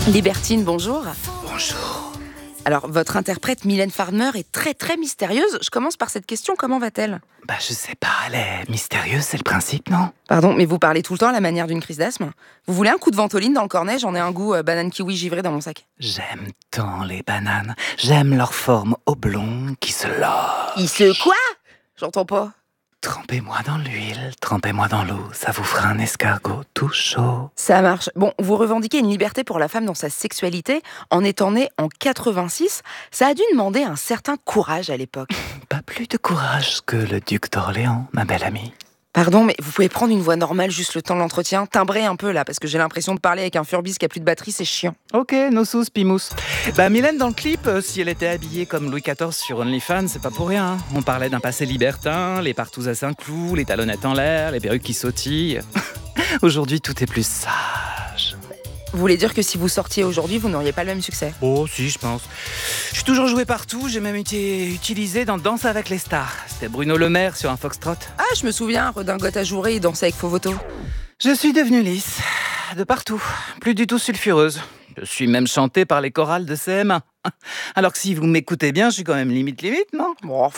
Libertine, bonjour. Bonjour. Alors, votre interprète Mylène Farmer est très très mystérieuse. Je commence par cette question, comment va-t-elle ? Je sais pas, elle est mystérieuse, c'est le principe, non ? Pardon, mais vous parlez tout le temps à la manière d'une crise d'asthme ? Vous voulez un coup de ventoline dans le cornet ? J'en ai un goût banane kiwi givré dans mon sac. J'aime tant les bananes. J'aime leur forme oblongue qui se loge. Il se quoi ? J'entends pas. Trempez-moi dans l'huile, trempez-moi dans l'eau, ça vous fera un escargot tout chaud. Ça marche. Bon, vous revendiquez une liberté pour la femme dans sa sexualité en étant née en 86. Ça a dû demander un certain courage à l'époque. Pas plus de courage que le duc d'Orléans, ma belle amie. Pardon, mais vous pouvez prendre une voix normale juste le temps de l'entretien, timbrer un peu là, parce que j'ai l'impression de parler avec un furbis qui a plus de batterie, c'est chiant. Ok, no sous, pimous. Mylène, dans le clip, si elle était habillée comme Louis XIV sur OnlyFans, c'est pas pour rien. Hein. On parlait d'un passé libertin, les partous à 5 clous, les talonnettes en l'air, les perruques qui sautillent. Aujourd'hui, tout est plus sage. Vous voulez dire que si vous sortiez aujourd'hui, vous n'auriez pas le même succès ? Oh, si, je pense. Je suis toujours joué partout, j'ai même été utilisé dans Danse avec les stars. C'était Bruno Le Maire sur un foxtrot. Ah, je me souviens, redingote ajourée et danser avec Fovoto. Je suis devenue lisse, de partout, plus du tout sulfureuse. Je suis même chantée par les chorales de CM1. Alors que si vous m'écoutez bien, je suis quand même limite, non ? Oh,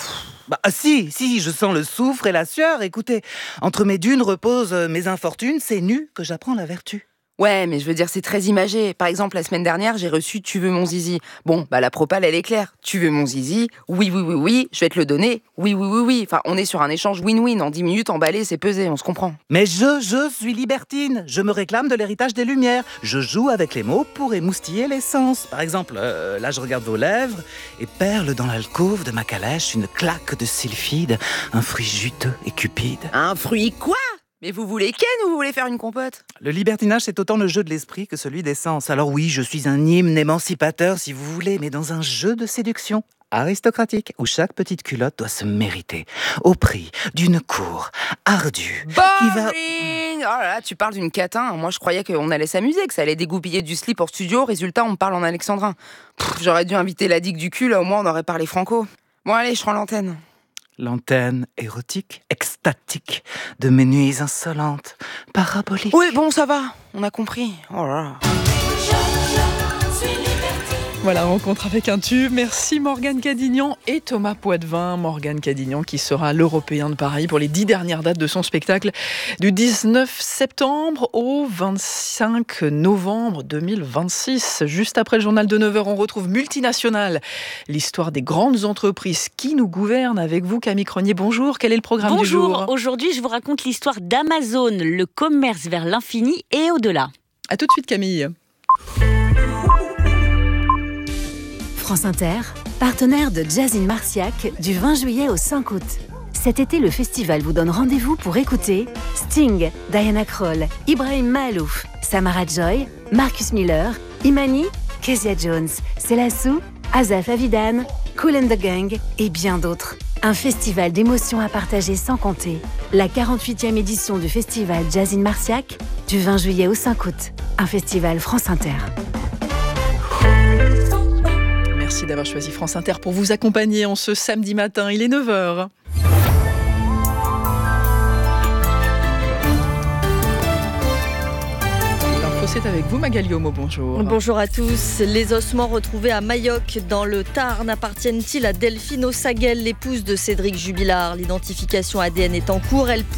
Si, je sens le soufre et la sueur. Écoutez, entre mes dunes reposent mes infortunes, c'est nu que j'apprends la vertu. ouais, mais je veux dire, c'est très imagé. Par exemple, la semaine dernière, j'ai reçu « Tu veux mon zizi ». Bon, la propale, elle est claire. Tu veux mon zizi ? Oui, je vais te le donner. Oui. Enfin, on est sur un échange win-win. En 10 minutes, emballé, c'est pesé, on se comprend. Mais je suis libertine. Je me réclame de l'héritage des Lumières. Je joue avec les mots pour émoustiller les sens. Par exemple, là, je regarde vos lèvres et perle dans l'alcôve de ma calèche une claque de sylphide, un fruit juteux et cupide. Un fruit quoi ? Mais vous voulez ken ou vous voulez faire une compote ? Le libertinage, c'est autant le jeu de l'esprit que celui des sens. Alors oui, je suis un hymne émancipateur, si vous voulez, mais dans un jeu de séduction aristocratique, où chaque petite culotte doit se mériter, au prix d'une cour ardue. Boring ! Oh là là, tu parles d'une catin. Moi, je croyais qu'on allait s'amuser, que ça allait dégoupiller du slip hors studio. Résultat, on me parle en alexandrin. J'aurais dû inviter la digue du cul, là, au moins, on aurait parlé franco. Bon, allez, je rends l'antenne. L'antenne érotique, extatique, de mes nuits insolentes, paraboliques. Oui, bon, ça va, on a compris. Oh là là. Voilà, rencontre avec un tube. Merci Morgane Cadignan et Thomas Poitvin. Morgane Cadignan qui sera l'Européen de Paris pour les 10 dernières dates de son spectacle du 19 septembre au 25 novembre 2026. Juste après le journal de 9h, on retrouve Multinationales, l'histoire des grandes entreprises qui nous gouvernent. Avec vous, Camille Cronier, bonjour. Quel est le programme du jour ? Bonjour, aujourd'hui je vous raconte l'histoire d'Amazon, le commerce vers l'infini et au-delà. À tout de suite, Camille. France Inter, partenaire de Jazz in Marciac du 20 juillet au 5 août. Cet été, le festival vous donne rendez-vous pour écouter Sting, Diana Krall, Ibrahim Mahalouf, Samara Joy, Marcus Miller, Imani, Kezia Jones, Selassou, Asaf Avidan, Kool and the Gang et bien d'autres. Un festival d'émotions à partager sans compter. La 48e édition du festival Jazz in Marciac du 20 juillet au 5 août. Un festival France Inter. Merci d'avoir choisi France Inter pour vous accompagner en ce samedi matin. Il est 9h. L'info, c'est avec vous, Magali Homo. Bonjour. Bonjour à tous. Les ossements retrouvés à Mayoc, dans le Tarn, appartiennent-ils à Delphine Ossaguel, l'épouse de Cédric Jubilard ? L'identification ADN est en cours. Elle